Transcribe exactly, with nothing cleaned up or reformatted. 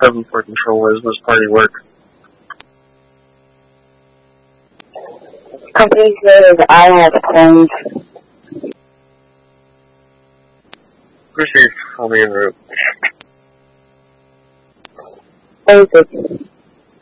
seven four control is. Was party work? Company says I have claims. Received. I'll be en route. Thank you.